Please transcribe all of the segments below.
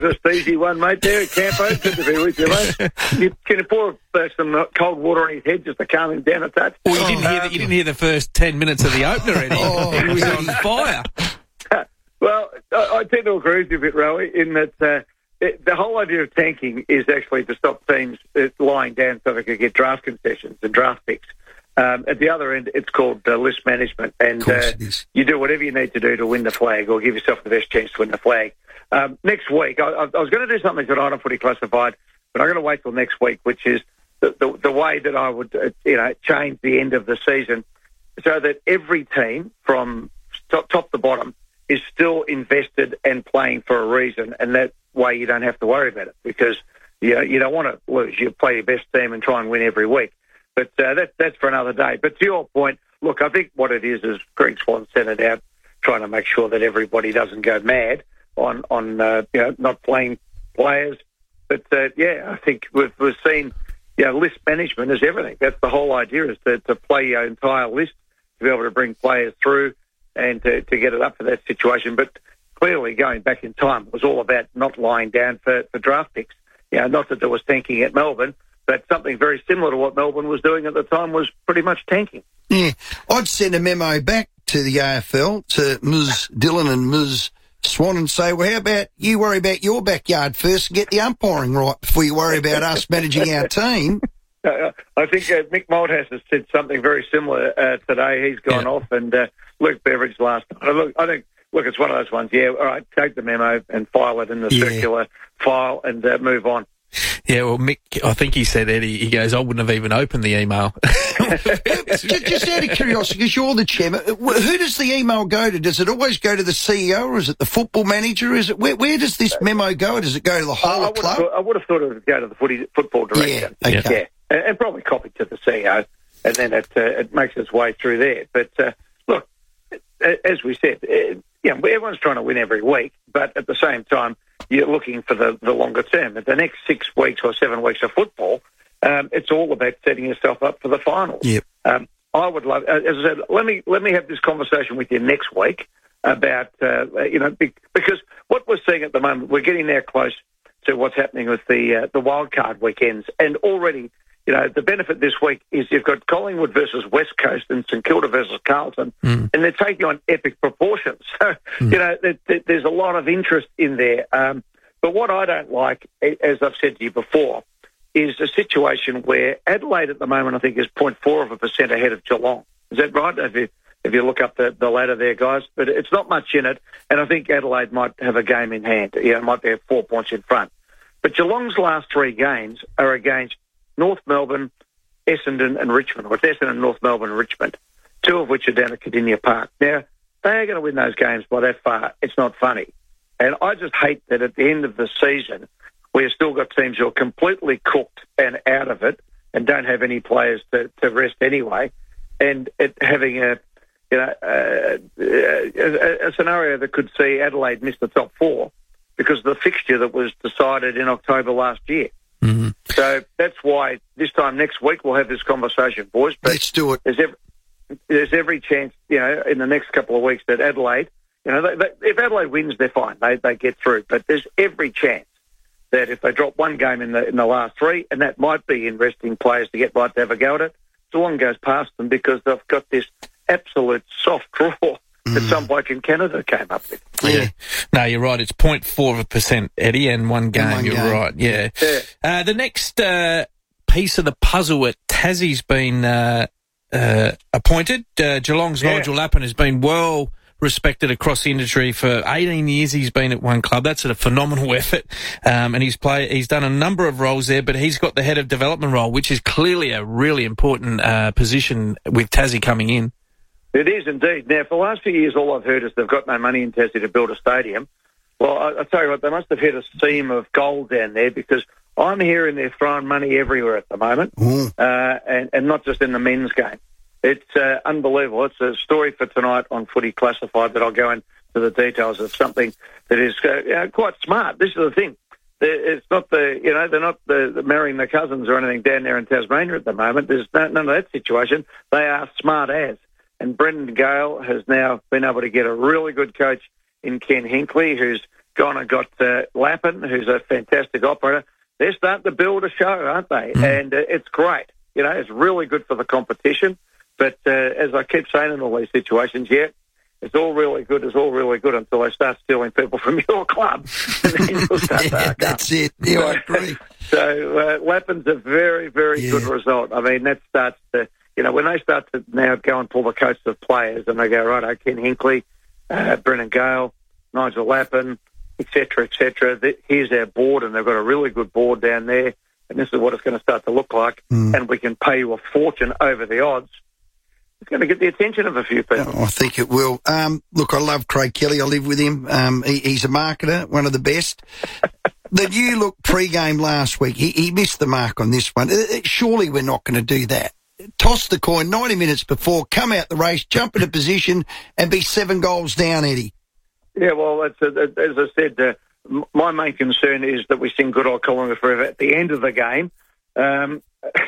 Just easy one, mate, there at Campo. Good to be with you, mate. You can pour some cold water on his head just to calm him down a touch. Well, you didn't hear the first 10 minutes of the opener, Eddie. He was on fire. Well, I tend to agree with you a bit, Rowie, in that the whole idea of tanking is actually to stop teams lying down so they can get draft concessions and draft picks. At the other end, it's called list management, and you do whatever you need to do to win the flag or give yourself the best chance to win the flag. Next week, I was going to do something tonight on Footy Classified, but I'm going to wait till next week, which is the way that I would change the end of the season so that every team from top to bottom is still invested and playing for a reason, and that way you don't have to worry about it because you don't want to lose. You play your best team and try and win every week. But that's for another day. But to your point, look, I think what it is Greg Swan sent it out, trying to make sure that everybody doesn't go mad on not playing players. But I think we've seen list management is everything. That's the whole idea, is to play your entire list, to be able to bring players through and to get it up for that situation. But clearly, going back in time, it was all about not lying down for draft picks. Not that there was tanking at Melbourne, but something very similar to what Melbourne was doing at the time was pretty much tanking. Yeah, I'd send a memo back to the AFL, to Ms. Dillon and Ms. Swan, and say, well, how about you worry about your backyard first and get the umpiring right before you worry about us managing our team. I think Mick Malthouse has said something very similar today. He's gone off, and Luke Beveridge last night. I think, it's one of those ones, all right, take the memo and file it in the circular file and move on. Yeah, well, Mick, I think he said, Eddie, he goes, I wouldn't have even opened the email. Just out of curiosity, because you're the chairman, who does the email go to? Does it always go to the CEO, or is it the football manager? Is it where does this memo go? Does it go to the whole club? I would have thought it would go to the football director. Yeah, okay. And probably copied to the CEO, and then it makes its way through there. But look, as we said, everyone's trying to win every week, but at the same time, you're looking for the longer term. At the next 6 weeks or 7 weeks of football, it's all about setting yourself up for the finals. Yep. I would love, as I said, let me have this conversation with you next week about, because what we're seeing at the moment, we're getting there close to what's happening with the wildcard weekends. And already, the benefit this week is you've got Collingwood versus West Coast and St Kilda versus Carlton, and they're taking on epic proportions. So, there's a lot of interest in there. But what I don't like, as I've said to you before, is a situation where Adelaide at the moment, I think, is 0.4% ahead of Geelong. Is that right? If you look up the ladder there, guys. But it's not much in it, and I think Adelaide might have a game in hand. Might be 4 points in front. But Geelong's last 3 games are against North Melbourne, Essendon and Richmond, or it's Essendon, North Melbourne and Richmond, 2 of which are down at Cardinia Park. Now, they are going to win those games by that far. It's not funny. And I just hate that at the end of the season, we've still got teams who are completely cooked and out of it and don't have any players to rest anyway, and having a scenario that could see Adelaide miss the top 4 because of the fixture that was decided in October last year. Mm-hmm. So that's why this time next week we'll have this conversation, boys. But let's do it. There's every chance, in the next couple of weeks that Adelaide, if Adelaide wins, they're fine. They get through. But there's every chance that if they drop one game in the last 3, and that might be in resting players to get right to have a go at it, Geelong goes past them because they've got this absolute soft draw that some bloke in Canada came up with. Yeah. No, you're right. It's 0.4%, Eddie, and one game. You're right. Yeah. The next piece of the puzzle at Tassie's been appointed. Geelong's Nigel Lappin has been well respected across the industry for 18 years. He's been at one club. That's a phenomenal effort. And he's done a number of roles there, but he's got the head of development role, which is clearly a really important position with Tassie coming in. It is indeed. Now, for the last few years, all I've heard is they've got no money in Tassie to build a stadium. Well, I'll tell you what, they must have hit a seam of gold down there, because I'm hearing they're throwing money everywhere at the moment, and not just in the men's game. It's unbelievable. It's a story for tonight on Footy Classified that I'll go into the details of something that is quite smart. This is the thing. It's not they're not marrying their cousins or anything down there in Tasmania at the moment. There's none of that situation. They are smart as. And Brendan Gale has now been able to get a really good coach in Ken Hinkley, who's gone and got Lappin, who's a fantastic operator. They're starting to build a show, aren't they? And it's great. You know, it's really good for the competition. But as I keep saying in all these situations, it's all really good until they start stealing people from your club. And then you'll start that's it. Yeah, I agree. So Lappin's a very, very good result. I mean, that starts to, you know, when they start to now go and pull the coats of players and they go, right, Ken Hinkley, Brennan Gale, Nigel Lappin, et cetera, here's our board, and they've got a really good board down there, and this is what it's going to start to look like, and we can pay you a fortune over the odds. It's going to get the attention of a few people. I think it will. Look, I love Craig Kelly. I live with him. He's a marketer, one of the best. The New Look pre-game last week, he missed the mark on this one. Surely we're not going to do that. Toss the coin 90 minutes before, come out the race, jump into position, and be 7 goals down, Eddie. Yeah, well, as I said, my main concern is that we sing Good Old Collingwood Forever at the end of the game. And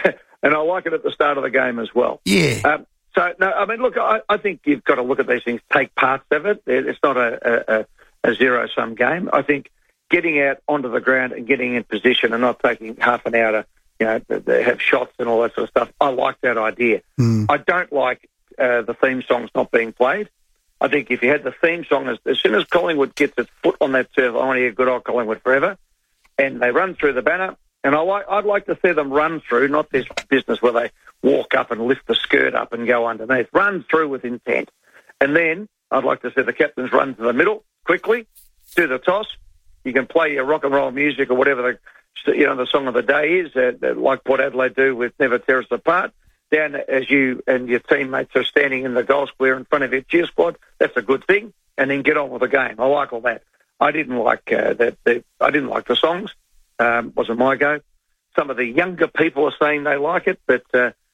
I like it at the start of the game as well. Yeah. So, no, I mean, look, I think you've got to look at these things, take parts of it. It's not a zero-sum game. I think getting out onto the ground and getting in position and not taking half an hour to, have shots and all that sort of stuff, I like that idea. I don't like the theme songs not being played. I think if you had the theme song, as soon as Collingwood gets its foot on that turf, I want to hear Good Old Collingwood Forever, and they run through the banner, and I'd like to see them run through, not this business where they walk up and lift the skirt up and go underneath. Run through with intent. And then I'd like to see the captains run to the middle quickly, do the toss. You can play your rock and roll music or whatever the song of the day is, like Port Adelaide do with Never Tear Us Apart. Down as you and your teammates are standing in the goal square in front of your cheer squad, that's a good thing. And then get on with the game. I like all that. I didn't like that. I didn't like the songs. Wasn't my go. Some of the younger people are saying they like it, but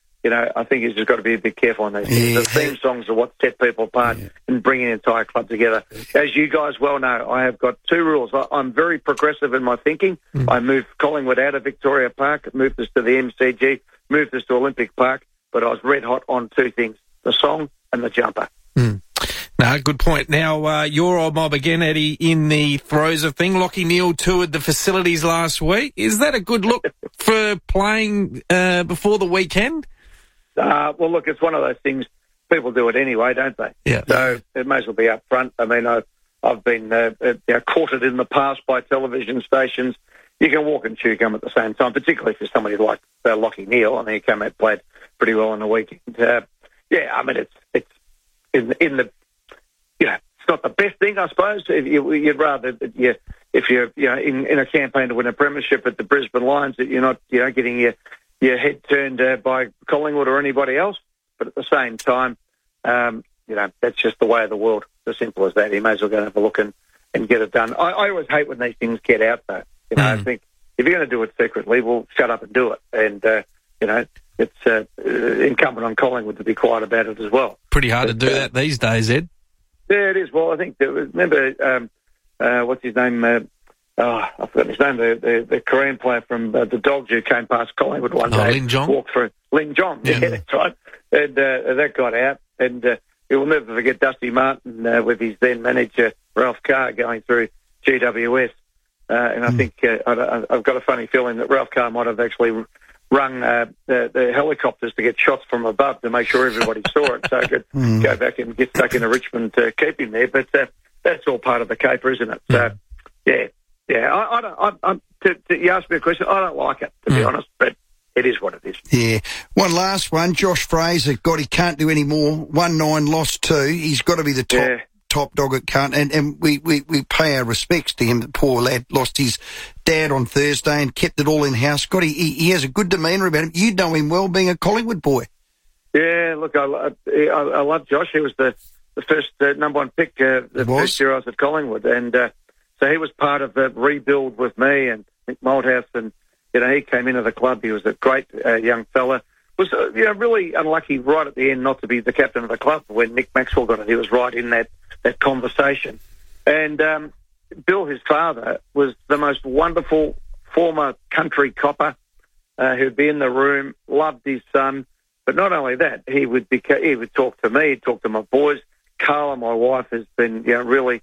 I think you've just got to be a bit careful on these things. The theme songs are what set people apart and bring an entire club together. As you guys well know, I have got 2 rules. I'm very progressive in my thinking. I moved Collingwood out of Victoria Park, moved us to the MCG, moved us to Olympic Park, but I was red hot on 2 things, the song and the jumper. No, good point. Now, your old mob again, Eddie, in the throes of thing. Lachie Neale toured the facilities last week. Is that a good look for playing before the weekend? Well, look, it's one of those things. People do it anyway, don't they? Yeah. So it may as well be up front. I mean, I've been courted in the past by television stations. You can walk and chew gum at the same time, particularly for somebody like Lachie Neale. I mean, he came out and played pretty well on the weekend. I mean, it's in the it's not the best thing, I suppose. You'd rather if you're in a campaign to win a premiership at the Brisbane Lions, that you're not getting your head turned by Collingwood or anybody else. But at the same time, that's just the way of the world. It's as simple as that. You may as well go and have a look and get it done. I always hate when these things get out, though. I think if you're going to do it secretly, well, shut up and do it. And, it's incumbent on Collingwood to be quiet about it as well. Pretty hard to do that these days, Ed. Yeah, it is. Well, I think, remember, what's his name? I forgot his name, the Korean player from the Dogs who came past Collingwood one day. Lin Jong? Walked through. Lin Jong, yeah, that's right. And that got out. And we'll never forget Dusty Martin with his then manager, Ralph Carr, going through GWS. And I think I've got a funny feeling that Ralph Carr might have actually rung the helicopters to get shots from above to make sure everybody saw it, so I could go back and get stuck into Richmond to keep him there. But that's all part of the caper, isn't it? So, yeah. You asked me a question. I don't like it, to be honest, but it is what it is. Yeah. One last one. Josh Fraser, God, he can't do any more. 1-9, lost 2. He's got to be the top dog at Cunt, and we pay our respects to him. The poor lad lost his dad on Thursday and kept it all in house. God, he has a good demeanour about him. You know him well, being a Collingwood boy. Yeah, look, I love Josh. He was the first number 1 pick the first year I was at Collingwood, and so he was part of the rebuild with me and Nick Malthouse, and he came into the club. He was a great young fella. Was really unlucky right at the end not to be the captain of the club when Nick Maxwell got it. He was right in that conversation. And Bill, his father, was the most wonderful former country copper who'd be in the room, loved his son. But not only that, he would talk to me, he'd talk to my boys. Carla, my wife, has been really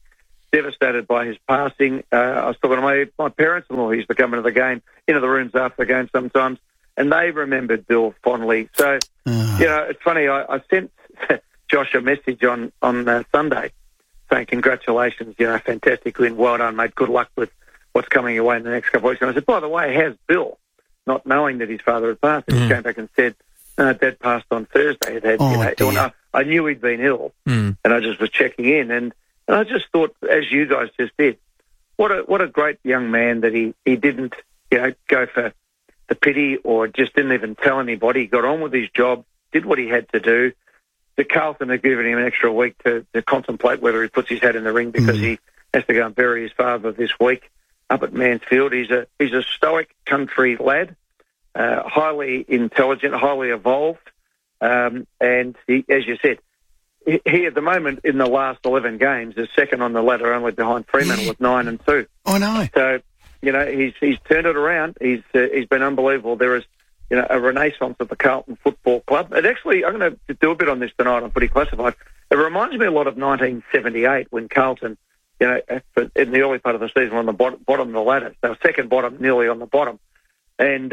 devastated by his passing. I was talking to my parents-in-law who used to come into the rooms after the game sometimes, and they remembered Bill fondly. So, it's funny, I sent Josh a message on Sunday saying, congratulations, fantastic win, well done, mate, good luck with what's coming your way in the next couple of weeks. And I said, by the way, how's Bill? Not knowing that his father had passed. And he came back and said, Dad passed on Thursday. I knew he'd been ill, and I just was checking in. And I just thought, as you guys just did, what a great young man that he didn't go for the pity or just didn't even tell anybody. He got on with his job, did what he had to do. The Carlton had given him an extra week to contemplate whether he puts his hat in the ring because he has to go and bury his father this week up at Mansfield. He's a stoic country lad, highly intelligent, highly evolved, and he, as you said, he at the moment in the last 11 games is second on the ladder, only behind Fremantle with 9-2. I know. So he's turned it around. He's been unbelievable. There is a renaissance of the Carlton Football Club. And actually, I'm going to do a bit on this tonight on Footy Classified. It reminds me a lot of 1978 when Carlton, in the early part of the season, were on the bottom of the ladder. They were second bottom, nearly on the bottom. And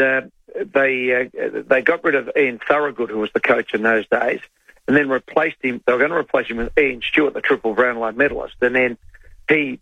they got rid of Ian Thorogood, who was the coach in those days, and then replaced him. They were going to replace him with Ian Stewart, the triple Brownlow medalist. And then he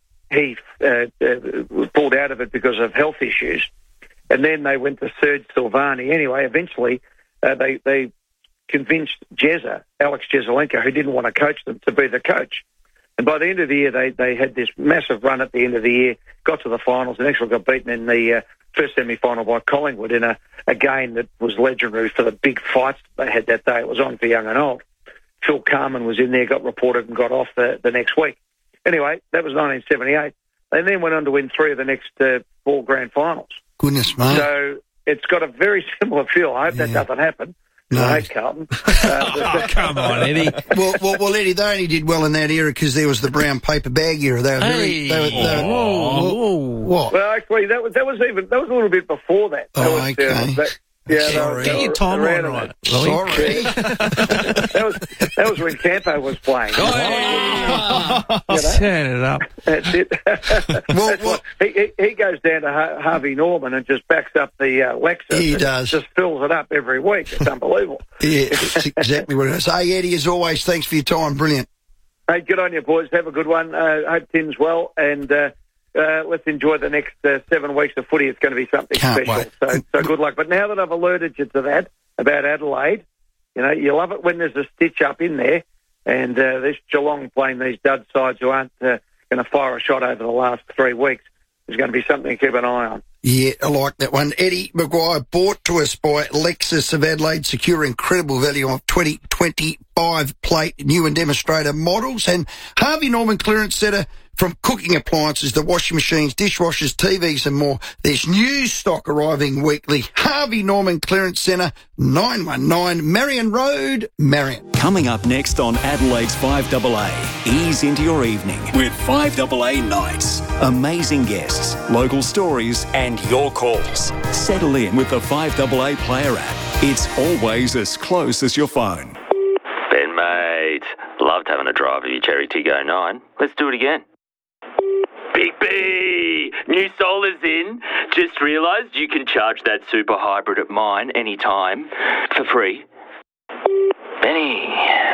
pulled out of it because of health issues. And then they went to Serge Silvani. Anyway, eventually they convinced Alex Jesaulenko, who didn't want to coach them, to be the coach. And by the end of the year, they had this massive run at the end of the year, got to the finals, and actually got beaten in the first semi-final by Collingwood in a game that was legendary for the big fights they had that day. It was on for young and old. Phil Carman was in there, got reported and got off the next week. Anyway, that was 1978. They then went on to win 3 of the next 4 grand finals. Goodness, mate. So it's got a very similar feel. I hope that doesn't happen. No. I hate Carlton. Come on, Eddie. Well, Eddie, they only did well in that era because there was the brown paper bag era. What? Well, actually, that was a little bit before that. Okay. Sorry. Get your timeline right. Sorry. that was when Campo was playing. Turn it up. That's it. He goes down to Harvey Norman and just backs up the Lexus. He does. Just fills it up every week. It's unbelievable. Yeah, that's exactly what it is. Hey, Eddie, as always, thanks for your time. Brilliant. Hey, good on you, boys. Have a good one. Hope Tim's well, and let's enjoy the next 7 weeks of footy. It's going to be something special. So good luck. But now that I've alerted you to that about Adelaide, you love it when there's a stitch up in there, and this Geelong playing these dud sides who aren't going to fire a shot over the last 3 weeks. There's going to be something to keep an eye on. Yeah, I like that one. Eddie Maguire, bought to us by Lexus of Adelaide, secure incredible value on 2025 plate new and demonstrator models, and Harvey Norman Clearance Centre from cooking appliances to washing machines, dishwashers, TVs and more. There's new stock arriving weekly. Harvey Norman Clearance Centre, 919 Marion Road, Marion. Coming up next on Adelaide's 5AA, ease into your evening with 5AA Nights. Amazing guests, local stories and your calls. Settle in with the 5AA Player app. It's always as close as your phone. Ben, mate. Loved having a drive of your Cherry Tiggo 9. Let's do it again. Big B! New solar's in. Just realised you can charge that super hybrid at mine anytime for free. Benny.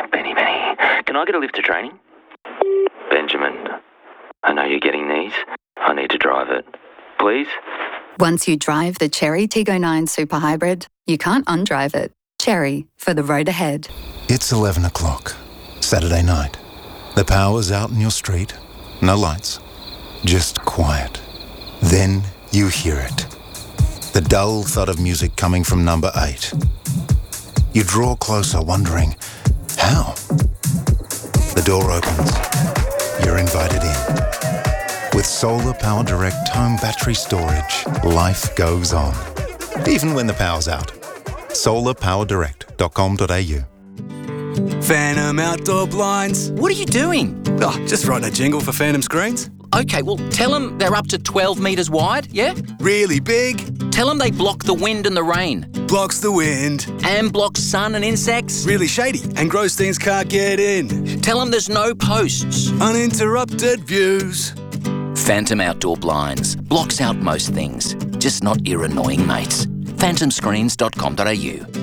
Can I get a lift to training? Benjamin, I know you're getting these. I need to drive it. Please? Once you drive the Cherry Tiggo 9 Super Hybrid, you can't undrive it. Cherry, for the road ahead. It's 11 o'clock, Saturday night. The power's out in your street. No lights. Just quiet. Then you hear it. The dull thud of music coming from number 8. You draw closer, wondering, how? The door opens. You're invited in. With Solar Power Direct home battery storage, life goes on. Even when the power's out. solarpowerdirect.com.au. Phantom Outdoor Blinds. What are you doing? Oh, just writing a jingle for Phantom Screens. Okay, well, tell them they're up to 12 metres wide, yeah? Really big. Tell them they block the wind and the rain. blocks the wind. And blocks sun and insects. Really shady, and Grostein's can't get in. Tell them there's no posts. Uninterrupted views. Phantom Outdoor Blinds. Blocks out most things, just not your annoying mates. phantomscreens.com.au.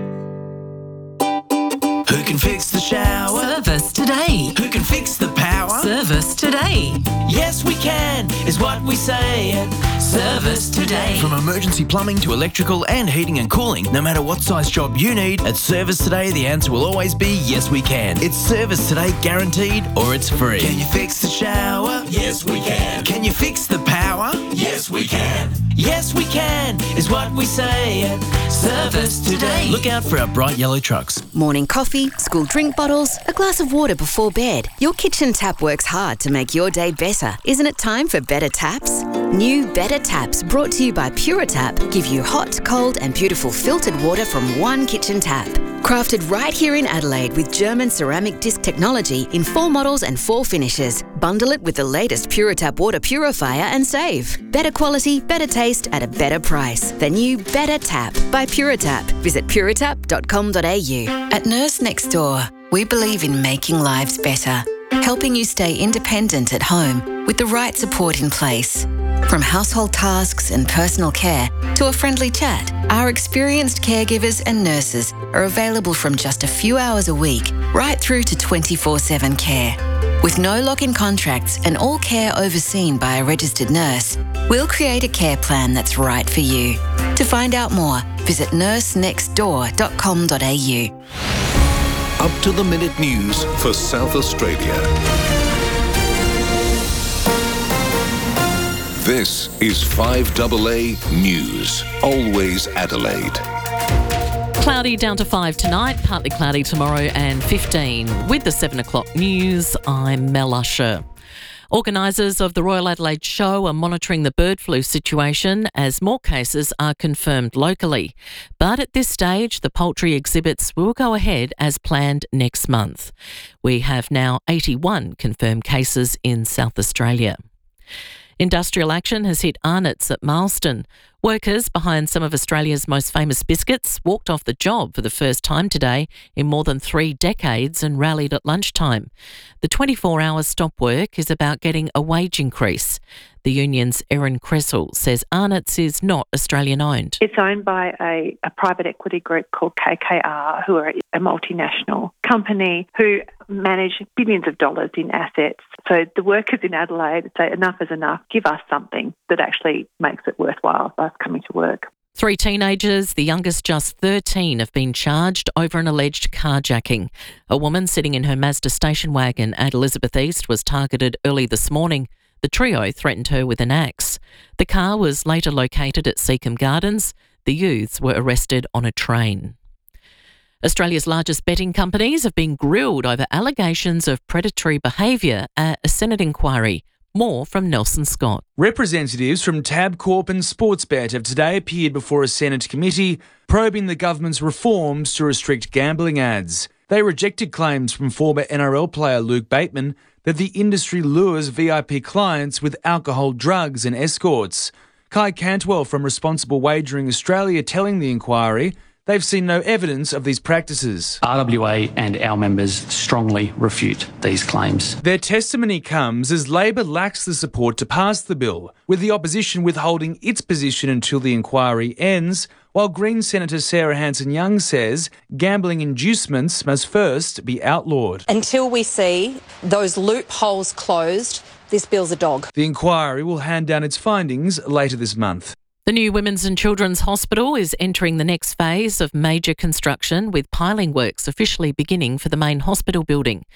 Who can fix the shower? Service today. Who can fix the power? Service today. Yes, we can, is what we say at Service Today. From emergency plumbing to electrical and heating and cooling, no matter what size job you need, at Service Today, the answer will always be yes, we can. It's Service Today guaranteed, or it's free. Can you fix the shower? Yes, we can. Can you fix the power? Yes, we can. Yes, we can, is what we say at Service Today. Look out for our bright yellow trucks. Morning coffee, school drink bottles, a glass of water before bed. Your kitchen tap works hard to make your day better. Isn't it time for better taps? New Better Taps, brought to you by Puritap, give you hot, cold and beautiful filtered water from one kitchen tap. Crafted right here in Adelaide with German ceramic disc technology in 4 models and 4 finishes. Bundle it with the latest Puritap water purifier and save. Better quality, better taste at a better price. The new Better Tap by Puritap. Visit puritap.com.au. At Nurse Next Door, we believe in making lives better, helping you stay independent at home with the right support in place. From household tasks and personal care to a friendly chat, our experienced caregivers and nurses are available from just a few hours a week, right through to 24/7 care. With no lock-in contracts and all care overseen by a registered nurse, we'll create a care plan that's right for you. To find out more, visit nursenextdoor.com.au. Up-to-the-minute news for South Australia. This is 5AA News, always Adelaide. Cloudy down to 5 tonight, partly cloudy tomorrow and 15. With the 7 o'clock news, I'm Mel Usher. Organisers of the Royal Adelaide Show are monitoring the bird flu situation as more cases are confirmed locally. But at this stage, the poultry exhibits will go ahead as planned next month. We have now 81 confirmed cases in South Australia. Industrial action has hit Arnott's at Marsden. Workers behind some of Australia's most famous biscuits walked off the job for the first time today in more than 3 decades and rallied at lunchtime. The 24-hour stop work is about getting a wage increase. The union's Erin Cressel says Arnott's is not Australian-owned. It's owned by a private equity group called KKR, who are a multinational company who manage billions of dollars in assets. So the workers in Adelaide say enough is enough. Give us something that actually makes it worthwhile for us coming to work. 3 teenagers, the youngest just 13, have been charged over an alleged carjacking. A woman sitting in her Mazda station wagon at Elizabeth East was targeted early this morning. The trio threatened her with an axe. The car was later located at Seacombe Gardens. The youths were arrested on a train. Australia's largest betting companies have been grilled over allegations of predatory behaviour at a Senate inquiry. More from Nelson Scott. Representatives from Tabcorp and Sportsbet have today appeared before a Senate committee probing the government's reforms to restrict gambling ads. They rejected claims from former NRL player Luke Bateman that the industry lures VIP clients with alcohol, drugs and escorts. Kai Cantwell from Responsible Wagering Australia telling the inquiry they've seen no evidence of these practices. RWA and our members strongly refute these claims. Their testimony comes as Labor lacks the support to pass the bill, with the opposition withholding its position until the inquiry ends, while Green Senator Sarah Hanson-Young says gambling inducements must first be outlawed. Until we see those loopholes closed, this bill's a dog. The inquiry will hand down its findings later this month. The new Women's and Children's Hospital is entering the next phase of major construction, with piling works officially beginning for the main hospital building.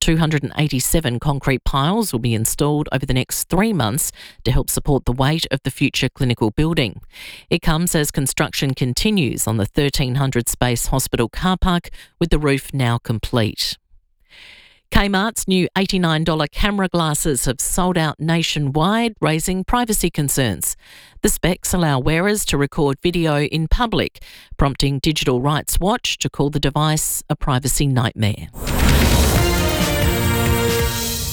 287 concrete piles will be installed over the next 3 months to help support the weight of the future clinical building. It comes as construction continues on the 1,300-space hospital car park, with the roof now complete. Kmart's new $89 camera glasses have sold out nationwide, raising privacy concerns. The specs allow wearers to record video in public, prompting Digital Rights Watch to call the device a privacy nightmare.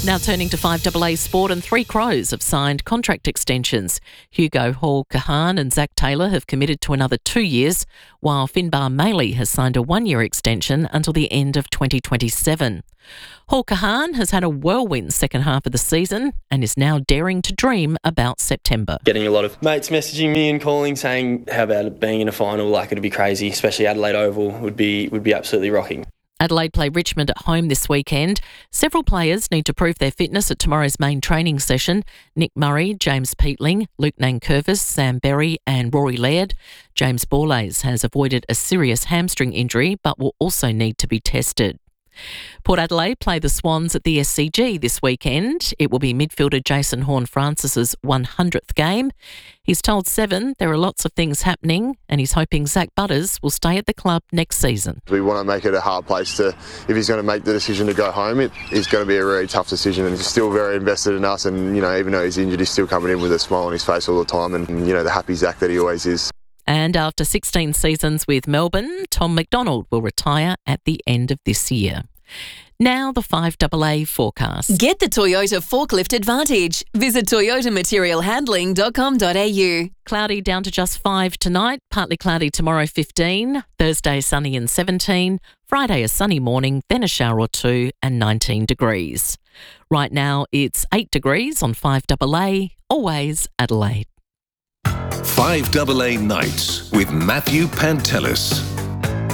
Now turning to 5AA Sport, and 3 Crows have signed contract extensions. Hugo Hall-Kahan and Zach Taylor have committed to another 2 years, while Finbar Maley has signed a 1-year extension until the end of 2027. Hall-Kahan has had a whirlwind second half of the season and is now daring to dream about September. Getting a lot of mates messaging me and calling saying, how about it being in a final? Like, it'd be crazy, especially Adelaide Oval would be absolutely rocking. Adelaide play Richmond at home this weekend. Several players need to prove their fitness at tomorrow's main training session. Nick Murray, James Peatling, Luke Nankervis, Sam Berry and Rory Laird. James Borlase has avoided a serious hamstring injury but will also need to be tested. Port Adelaide play the Swans at the SCG this weekend. It will be midfielder Jason Horne-Francis's 100th game. He's told Seven there are lots of things happening and he's hoping Zach Butters will stay at the club next season. We want to make it a hard place to, if he's going to make the decision to go home, it is going to be a really tough decision, and he's still very invested in us, and even though he's injured, he's still coming in with a smile on his face all the time, and the happy Zach that he always is. And after 16 seasons with Melbourne, Tom McDonald will retire at the end of this year. Now the 5AA forecast. Get the Toyota Forklift Advantage. Visit toyotamaterialhandling.com.au. Cloudy down to just 5 tonight, partly cloudy tomorrow 15, Thursday sunny and 17, Friday a sunny morning, then a shower or 2 and 19 degrees. Right now it's 8 degrees on 5AA, always Adelaide. 5AA Nights with Matthew Pantelis.